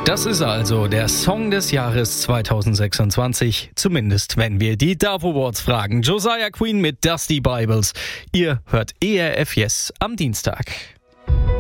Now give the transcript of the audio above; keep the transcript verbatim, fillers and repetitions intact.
Das ist also der Song des Jahres zweitausendsechsundzwanzig, zumindest wenn wir die Dove Awards fragen. Josiah Queen mit Dusty Bibles. Ihr hört E R F Yes am Dienstag.